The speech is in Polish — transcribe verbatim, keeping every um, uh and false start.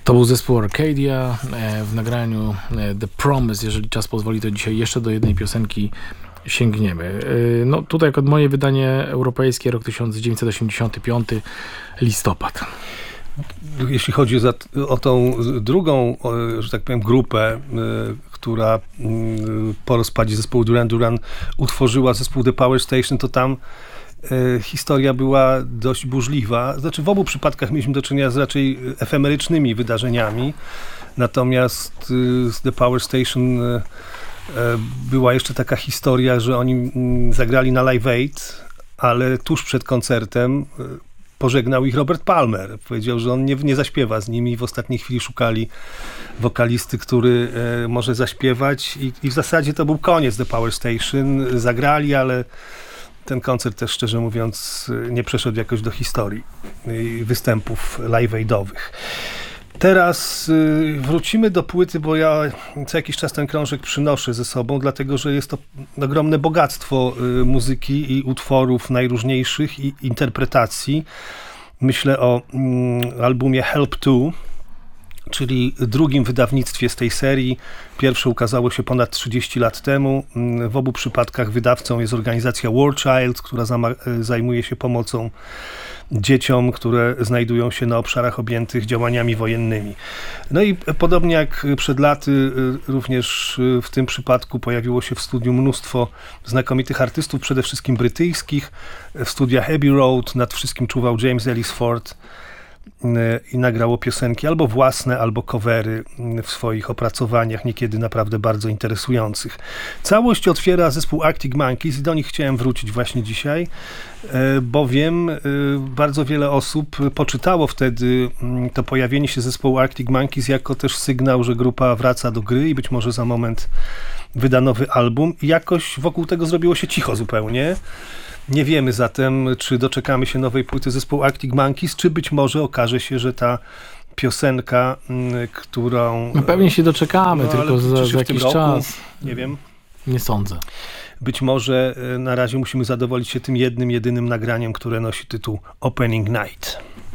To był zespół Arcadia w nagraniu The Promise. Jeżeli czas pozwoli, to dzisiaj jeszcze do jednej piosenki sięgniemy. No tutaj jako moje wydanie europejskie, rok tysiąc dziewięćset osiemdziesiąty piąty, listopad. Jeśli chodzi za, o tą drugą, że tak powiem, grupę, która po rozpadzie zespołu Duran Duran utworzyła zespół The Power Station, to tam historia była dość burzliwa. Znaczy w obu przypadkach mieliśmy do czynienia z raczej efemerycznymi wydarzeniami, natomiast z The Power Station była jeszcze taka historia, że oni zagrali na Live Aid, ale tuż przed koncertem pożegnał ich Robert Palmer. Powiedział, że on nie, nie zaśpiewa z nimi. W ostatniej chwili szukali wokalisty, który e, może zaśpiewać i, i w zasadzie to był koniec The Power Station. Zagrali, ale ten koncert też, szczerze mówiąc, nie przeszedł jakoś do historii występów live aidowych. Teraz y, wrócimy do płyty, bo ja co jakiś czas ten krążek przynoszę ze sobą, dlatego że jest to ogromne bogactwo y, muzyki i utworów najróżniejszych i interpretacji. Myślę o y, albumie Help two, czyli drugim wydawnictwie z tej serii. Pierwsze ukazało się ponad trzydzieści lat temu. W obu przypadkach wydawcą jest organizacja War Child, która zama- zajmuje się pomocą dzieciom, które znajdują się na obszarach objętych działaniami wojennymi. No i podobnie jak przed laty, również w tym przypadku pojawiło się w studiu mnóstwo znakomitych artystów, przede wszystkim brytyjskich. W studiach Abbey Road nad wszystkim czuwał James Ellis Ford i nagrało piosenki albo własne, albo covery w swoich opracowaniach, niekiedy naprawdę bardzo interesujących. Całość otwiera zespół Arctic Monkeys i do nich chciałem wrócić właśnie dzisiaj, bowiem bardzo wiele osób poczytało wtedy to pojawienie się zespołu Arctic Monkeys jako też sygnał, że grupa wraca do gry i być może za moment wyda nowy album i jakoś wokół tego zrobiło się cicho zupełnie. Nie wiemy zatem, czy doczekamy się nowej płyty zespołu Arctic Monkeys, czy być może okaże się, że ta piosenka, którą... No pewnie się doczekamy, no, tylko za, za jakiś roku, czas. Nie wiem. Nie sądzę. Być może na razie musimy zadowolić się tym jednym, jedynym nagraniem, które nosi tytuł Opening Night.